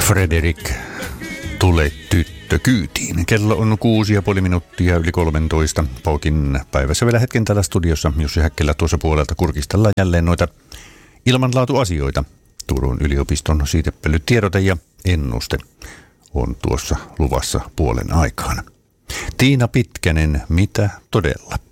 Frederik, tule tyttö kyytiin. Kello on 6,5 yli 13. Paukin päivässä vielä hetken täällä studiossa. Jussi Häkkelä tuossa puolelta kurkistellaan jälleen noita ilmanlaatuasioita. Turun yliopiston siitepölytiedote ja ennuste on tuossa luvassa puolen aikaan. Tiina Pitkänen, mitä todella?